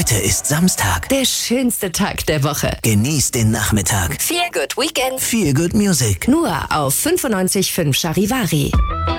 Heute ist Samstag. Der schönste Tag der Woche. Genießt den Nachmittag. Feel Good Weekend. Feel Good Music. Nur auf 95.5 Charivari.